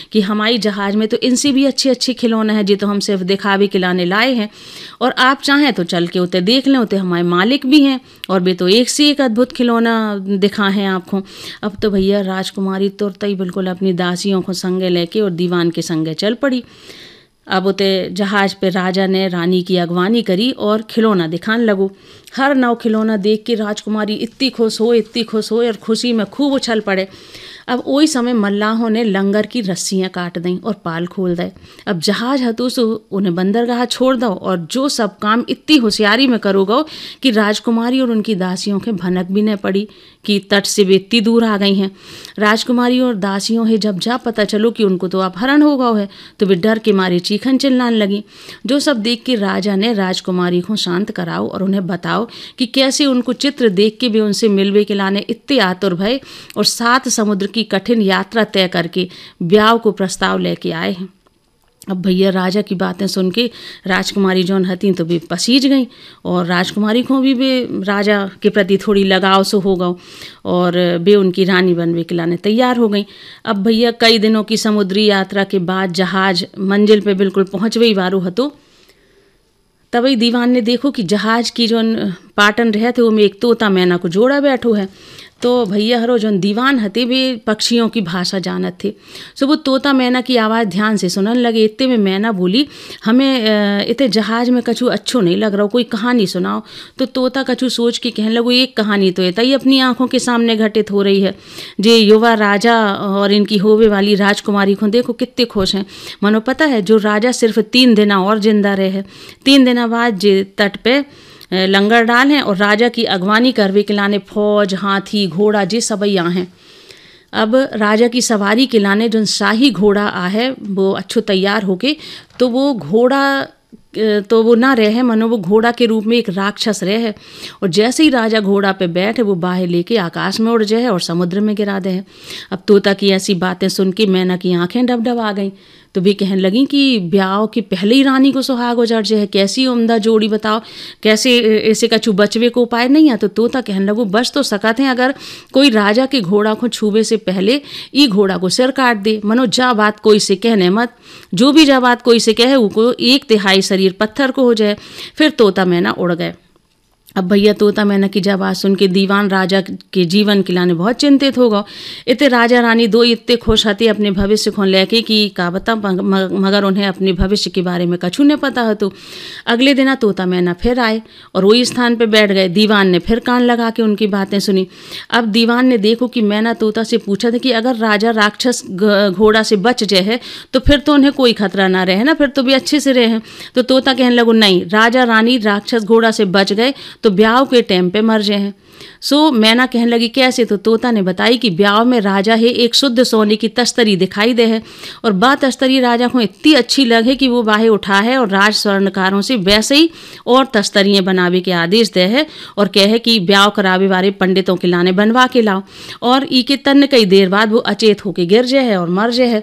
कि हमारी जहाज में तो इनसे भी अच्छे अच्छे खिलौने हैं, जो तो हम सिर्फ दिखावे के लाने लाए हैं, और आप चाहें तो चल के उते देख लें, उते हमारे मालिक भी हैं और वे तो एक से एक अद्भुत खिलौना दिखा हैं आपको। अब तो भैया राजकुमारी तुरंत ही बिल्कुल अपनी दासियों को संगे लेके और दीवान के संगे चल पड़ी। अब उते जहाज पे राजा ने रानी की अगवानी करी और खिलौना दिखाने लगो। हर नौ खिलौना देख के राजकुमारी इतनी खुश हो और खुशी में खूब उछल पड़े। अब वही समय मल्लाहों ने लंगर की रस्सियाँ काट दी और पाल खोल दे। अब जहाज हतूस उन्हें बंदरगाह छोड़ दो और जो सब काम इतनी होशियारी में करोगे कि राजकुमारी और उनकी दासियों के भनक भी न पड़ी कि तट से वे इतनी दूर आ गई हैं। राजकुमारी और दासियों है जब जा पता चलो कि उनको तो अपहरण हो गया है, तो वे डर के मारे चीखन चिल्लाने लगी। जो सब देख के राजा ने राजकुमारी को शांत कराओ और उन्हें बताओ कि कैसे उनको चित्र देख के वे उनसे मिलवे के लाने इतने आतुर भय और 7 समुद्र की कठिन यात्रा तय करके ब्याह को प्रस्ताव लेके आए हैं। अब भैया राजा की बातें सुन के राजकुमारी जौन हती तो वे पसीज गई और राजकुमारी को भी वे राजा के प्रति थोड़ी लगाव सो हो गओ और वे उनकी रानी बनवे के लाने तैयार हो गई। अब भैया कई दिनों की समुद्री यात्रा के बाद जहाज मंजिल पे बिल्कुल पहुँचवे ही वारो हतो। तभी दीवान ने देखो कि जहाज की जौन पाटन रहे थे वो में एक तोता मैना को जोड़ा बैठो है। तो भैया हरो जौन दीवान हते वे पक्षियों की भाषा जानत थे। सो वो तोता मैना की आवाज़ ध्यान से सुनन लगे। इतने में मैना बोली, हमें इतने जहाज में कछु अच्छो नहीं लग रहा, कोई कहानी सुनाओ। तो तोता कछु सोच के कहने लगो, एक कहानी तो ये अपनी आंखों के सामने घटित हो रही है। जे युवा राजा और इनकी होवे वाली राजकुमारी को देखो कितने खुश हैं। मनो पता है जो राजा सिर्फ 3 दिन और जिंदा रहे। 3 दिन बाद जे तट पे लंगर डाल हैं और राजा की अगवानी करवे के लाने फौज, हाथी, घोड़ा जे सब यहाँ हैं। अब राजा की सवारी के लाने जो शाही घोड़ा आ है वो अच्छो तैयार होके, तो वो घोड़ा तो वो ना रहे, मनो वो घोड़ा के रूप में एक राक्षस रहे और जैसे ही राजा घोड़ा पे बैठे वो बाहें लेके आकाश में उड़ जाए और समुद्र में गिरा दे। अब तोता की ऐसी बातें सुन के मैना की आंखें डब आ गईं। तो वे कहने लगी कि ब्याह की पहले ही रानी को सुहाग हो जड़ है, कैसी उम्दा जोड़ी बताओ, कैसे ऐसे कछु बचवे को उपाय नहीं है। तो तोता कहने लगो, बच तो सकते हैं अगर कोई राजा के घोड़ा को छूबे से पहले ई घोड़ा को सिर काट दे। मनो जा बात कोई से कहने मत, जो भी जा बात कोई से कहे वो 1/3 शरीर पत्थर को हो जाए। फिर तोता मैना उड़ गए। अब भैया तोता मैना की जब बात सुन के दीवान राजा के जीवन के लाने बहुत चिंतित हो गए। इतने राजा रानी दो इतने खुश हते अपने भविष्य को लेके कि का बता, मगर उन्हें अपने भविष्य के बारे में कछु नहीं पता हो। तो अगले दिन तोता मैना फिर आए और वही स्थान पे बैठ गए। दीवान ने फिर कान लगा के उनकी बातें सुनी। अब दीवान ने देखो कि मैना तोता से पूछा था कि अगर राजा राक्षस घोड़ा से बच जाए तो फिर तो उन्हें कोई खतरा ना रहे ना, फिर तो भी अच्छे से रहे। तो तोता कहने लगो, नहीं, राजा रानी राक्षस घोड़ा से बच गए तो ब्याह के टाइम पे मर जाए हैं। सो मैना कहने लगी कैसे। तो तोता ने बताई कि ब्याह में राजा है एक शुद्ध सोने की तस्तरी दिखाई दे है और वह तस्तरी राजा को इतनी अच्छी लगे कि वो बाहें उठा है और राज स्वर्णकारों से वैसे ही और तस्तरियाँ बनावे के आदेश दे है और कहे कि ब्याह करावे वाले पंडितों के लाने बनवा के लाओ। और ई के तन कई देर बाद वो अचेत होके गिर जाए है और मर जाए है।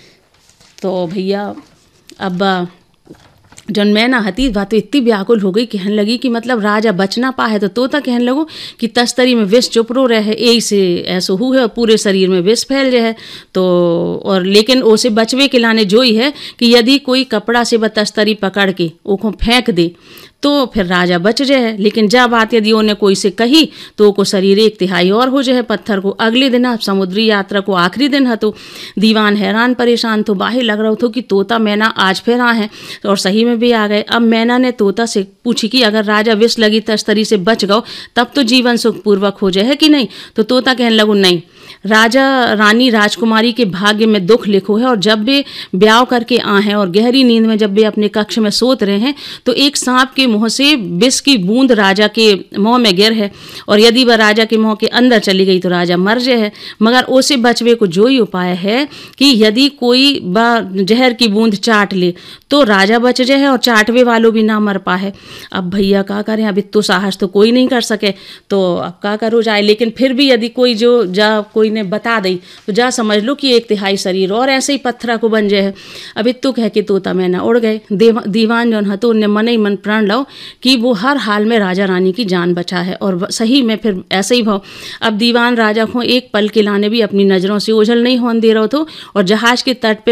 तो भैया अब जौन मैना हती वह तो इतनी व्याकुल हो गई, कहने लगी कि मतलब राजा बच ना पाए। तो तोता कहने लगो कि तस्तरी में विष चुपरो रहे, यही से ऐसा हुआ है और पूरे शरीर में विष फैल जाए। तो और लेकिन उसे बचवे के लाने जो ही है कि यदि कोई कपड़ा से वह तस्तरी पकड़ के उसको फेंक दे तो फिर राजा बच जाए। लेकिन जब बात यदि उन्हें कोई से कही तो को शरीर 1/3 और हो जाए पत्थर को। अगले दिन अब समुद्री यात्रा को आखिरी दिन है। तो दीवान हैरान परेशान तो बाहर लग रहा था कि तोता मैना आज फिर आ है और सही में भी आ गए। अब मैना ने तोता से पूछी कि अगर राजा विष लगी तस्तरी से बच गओ तब तो जीवन सुखपूर्वक हो जाए कि नहीं। तो तोता कहने लगो, नहीं, राजा रानी राजकुमारी के भाग्य में दुख लिखो है और जब वे ब्याह करके आ हैं और गहरी नींद में जब वे अपने कक्ष में सोत रहे हैं तो एक सांप के मुंह से विष की बूंद राजा के मुंह में गिर है और यदि वह राजा के मुंह के अंदर चली गई तो राजा मर जाए है। मगर उसे बचवे को जो ही उपाय है कि यदि कोई जहर की बूंद चाट ले तो राजा बच जाए और चाटवे वालों भी ना मर पाए। अब भैया क्या करें, अब इतना साहस तो कोई नहीं कर सके, तो अब क्या करो जाए। लेकिन फिर भी यदि कोई जो जा कोई ने बता दी तो जा समझ लो कि 1/3 शरीर और ऐसे ही पत्थरा को बन जाए। अब इतु कह के तोता मैना उड़ गए। दीवान जौन हतो उनने मन ही मन प्रण लो कि वो हर हाल में राजा रानी की जान बचा है और सही में फिर ऐसे ही भाव। अब दीवान राजा को एक पल के लाने भी अपनी नज़रों से ओझल नहीं होने दे रहा था और जहाज के तट पे